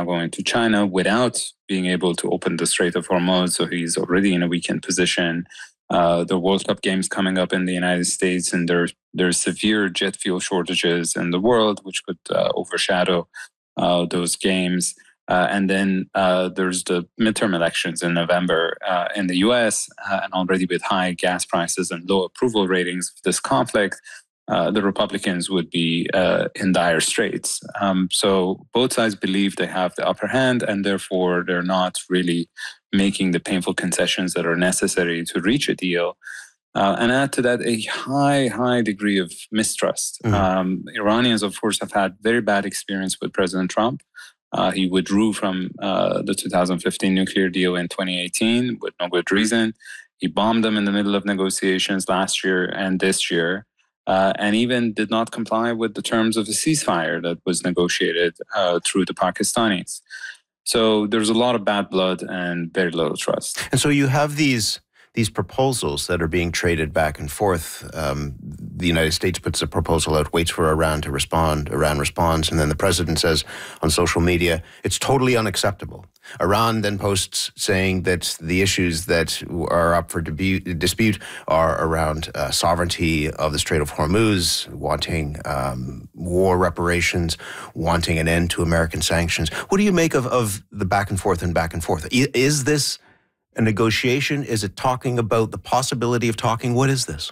going to China without being able to open the Strait of Hormuz. So he's already in a weakened position. The World Cup games coming up in the United States, and there's severe jet fuel shortages in the world, which could overshadow those games. And then there's the midterm elections in November in the US, and already with high gas prices and low approval ratings of this conflict, the Republicans would be in dire straits. So both sides believe they have the upper hand, and therefore they're not really making the painful concessions that are necessary to reach a deal. And add to that a high degree of mistrust. Iranians, of course, have had very bad experience with President Trump. He withdrew from the 2015 nuclear deal in 2018 with no good reason. He bombed them in the middle of negotiations last year and this year, and even did not comply with the terms of a ceasefire that was negotiated through the Pakistanis. So there's a lot of bad blood and very little trust. And so you have these proposals that are being traded back and forth. The United States puts a proposal out, waits for Iran to respond. Iran responds, and then the president says on social media, it's totally unacceptable. Iran then posts saying that the issues that are up for dispute are around sovereignty of the Strait of Hormuz, wanting war reparations, wanting an end to American sanctions. What do you make of the back and forth and back and forth? Is this a negotiation? Is it talking about the possibility of talking? What is this?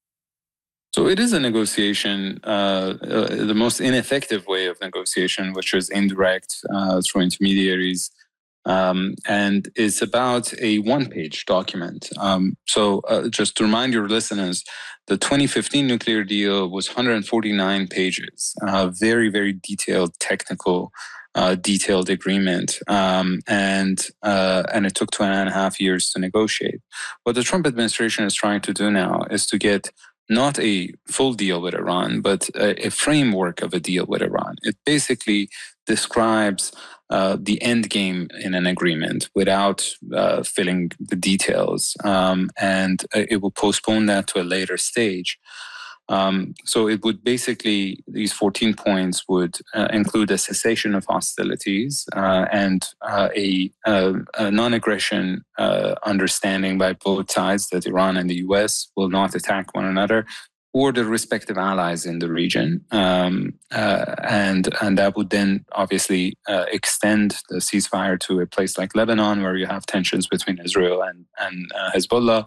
So it is a negotiation, the most ineffective way of negotiation, which is indirect through intermediaries. And it's about a one-page document. So just to remind your listeners, the 2015 nuclear deal was 149 pages, very detailed, detailed agreement, and it took 2.5 years to negotiate. What the Trump administration is trying to do now is to get not a full deal with Iran, but a framework of a deal with Iran. It basically describes the end game in an agreement without filling the details, and it will postpone that to a later stage. So it would basically, these 14 points would include a cessation of hostilities and a non-aggression understanding by both sides that Iran and the US will not attack one another or their respective allies in the region. And that would then obviously extend the ceasefire to a place like Lebanon, where you have tensions between Israel and Hezbollah.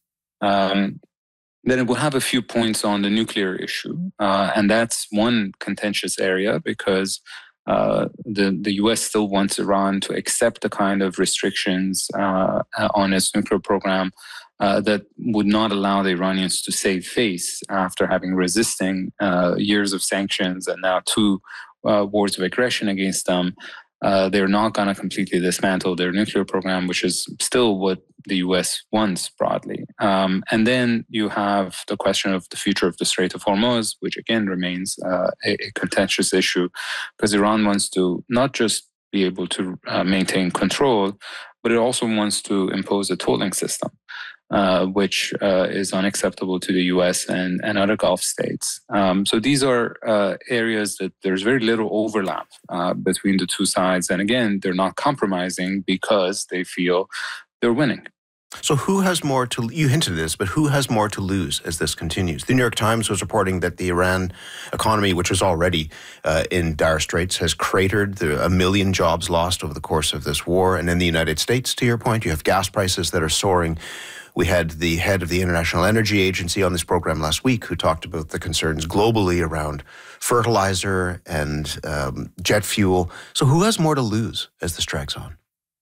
Then it will have a few points on the nuclear issue. And that's one contentious area because the US still wants Iran to accept the kind of restrictions on its nuclear program that would not allow the Iranians to save face after having resisting years of sanctions and now 2 wars of aggression against them. They're not going to completely dismantle their nuclear program, which is still what the US wants broadly. And then you have the question of the future of the Strait of Hormuz, which again remains a contentious issue because Iran wants to not just be able to maintain control, but it also wants to impose a tolling system, which is unacceptable to the US and other Gulf states. So these are areas that there's very little overlap between the two sides. And again, they're not compromising because they feel they're winning. So who has more to, you hinted at this, but who has more to lose as this continues? The New York Times was reporting that the Iran economy, which was already in dire straits, has cratered. There are 1 million jobs lost over the course of this war. And in the United States, to your point, you have gas prices that are soaring. We had the head of the International Energy Agency on this program last week who talked about the concerns globally around fertilizer and jet fuel. So who has more to lose as this drags on?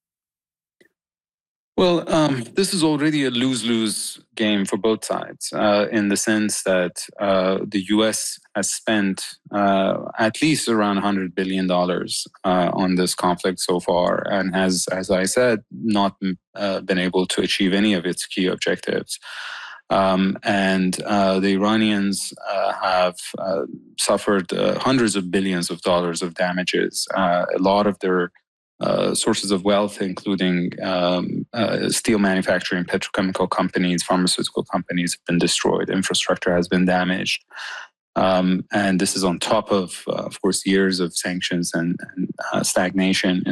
Well, this is already a lose-lose game for both sides in the sense that the U.S. has spent at least around $100 billion on this conflict so far and has, as I said, not been able to achieve any of its key objectives. And the Iranians have suffered hundreds of billions of dollars of damages. A lot of their sources of wealth, including steel manufacturing, petrochemical companies, pharmaceutical companies, have been destroyed. Infrastructure has been damaged. And this is on top of course, years of sanctions and stagnation